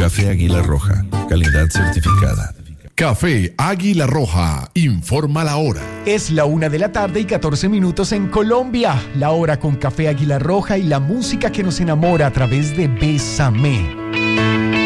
Café Águila Roja, calidad certificada. Café Águila Roja, informa la hora. Es la 1:14 en Colombia. La hora con Café Águila Roja y la música que nos enamora a través de Bésame.